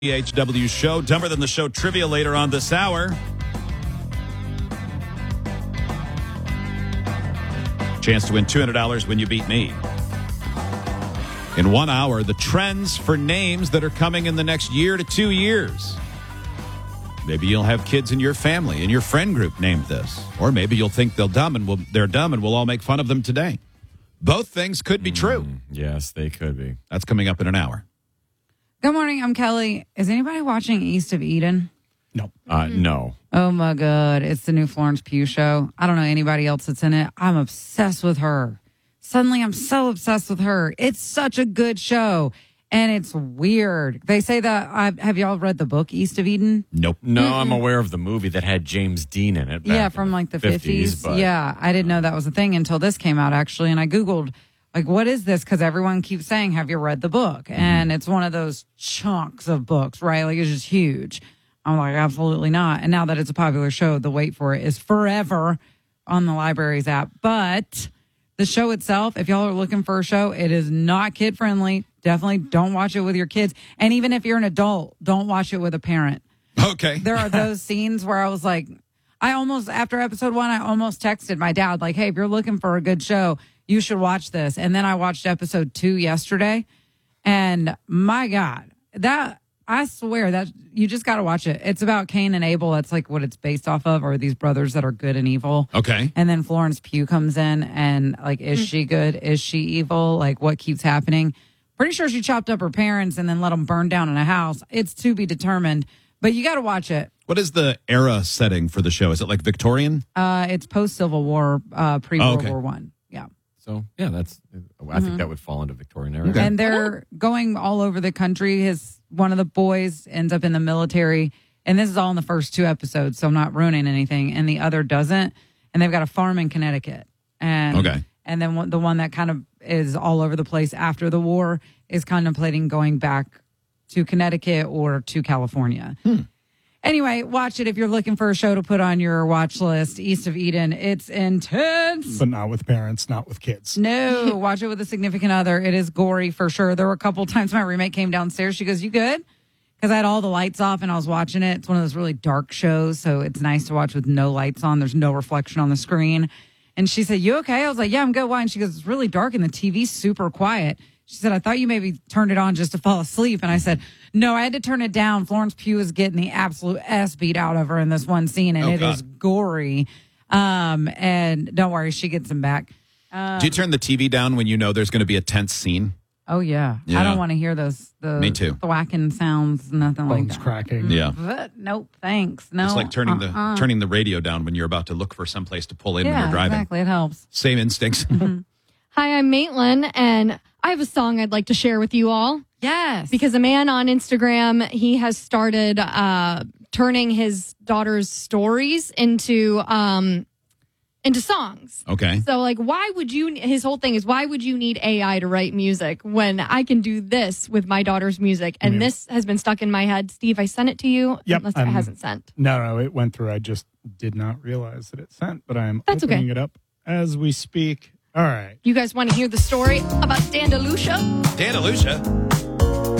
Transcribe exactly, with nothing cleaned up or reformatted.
P H W show. Dumber Than the Show trivia later on this hour. Chance to win two hundred dollars when you beat me. In one hour, the trends for names that are coming in the next year to two years. Maybe you'll have kids in your family, in your friend group named this. Or maybe you'll think they're dumb and we'll, they're dumb and we'll all make fun of them today. Both things could be true. Mm, yes, they could be. That's coming up in an hour. Good morning, I'm Kelly. Is anybody watching East of Eden? No. Uh, no. Oh, my God. It's the new Florence Pugh show. I don't know anybody else that's in it. I'm obsessed with her. Suddenly, I'm so obsessed with her. It's such a good show, and it's weird. They say that, uh, have y'all read the book, East of Eden? Nope. No, Mm-mm. I'm aware of the movie that had James Dean in it. Yeah, from like the fifties. fifties. Yeah, I didn't know that was a thing until this came out, actually, and I Googled, like, what is this? Because everyone keeps saying, have you read the book? Mm-hmm. And it's one of those chunks of books, right? Like, it's just huge. I'm like, absolutely not. And now that it's a popular show, the wait for it is forever on the library's app. But the show itself, if y'all are looking for a show, it is not kid friendly. Definitely don't watch it with your kids. And even if you're an adult, don't watch it with a parent. Okay. There are those scenes where I was like, I almost, after episode one, I almost texted my dad, like, hey, if you're looking for a good show, you should watch this. And then I watched episode two yesterday. And my God, that, I swear that you just got to watch it. It's about Cain and Abel. That's like what it's based off of, or these brothers that are good and evil. Okay. And then Florence Pugh comes in and like, is she good? Is she evil? Like, what keeps happening? Pretty sure she chopped up her parents and then let them burn down in a house. It's to be determined, but you got to watch it. What is the era setting for the show? Is it like Victorian? Uh, it's post Civil War, uh, pre World oh, okay. War One. Yeah. So, yeah, that's, I mm-hmm. think that would fall into Victorian era. Okay. And they're going all over the country. His one of the boys ends up in the military, and this is all in the first two episodes, so I'm not ruining anything, and the other doesn't. And they've got a farm in Connecticut. And okay. And then the one that kind of is all over the place after the war is contemplating going back to Connecticut or to California. Hmm. Anyway, watch it if you're looking for a show to put on your watch list. East of Eden. It's intense. But not with parents, not with kids. No, watch it with a significant other. It is gory for sure. There were a couple times my roommate came downstairs. She goes, you good? Because I had all the lights off and I was watching it. It's one of those really dark shows, so it's nice to watch with no lights on. There's no reflection on the screen. And she said, you okay? I was like, yeah, I'm good. Why? And she goes, it's really dark and the T V's super quiet. She said, I thought you maybe turned it on just to fall asleep. And I said, no, I had to turn it down. Florence Pugh is getting the absolute ass beat out of her in this one scene, and oh, it God. is gory. Um, and don't worry, she gets him back. Um, Do you turn the T V down when you know there's going to be a tense scene? Oh, yeah. yeah. I don't want to hear those the Me too. thwacking sounds, nothing Bones like that. cracking. Yeah. But, nope, thanks. No. It's like turning uh-uh. the turning the radio down when you're about to look for someplace to pull in yeah, when you're driving. Exactly, it helps. Same instincts. Mm-hmm. Hi, I'm Maitland, and I have a song I'd like to share with you all. Yes. Because a man on Instagram, he has started uh, turning his daughter's stories into um, into songs. Okay. So, like, why would you, his whole thing is, why would you need A I to write music when I can do this with my daughter's music? And Yeah. this has been stuck in my head. Steve, I sent it to you, Yep, unless I'm- it hasn't sent. No, no, it went through. I just did not realize that it sent, but I am That's opening okay. it up as we speak. All right. You guys want to hear the story about Dan DeLucia? Dan DeLucia.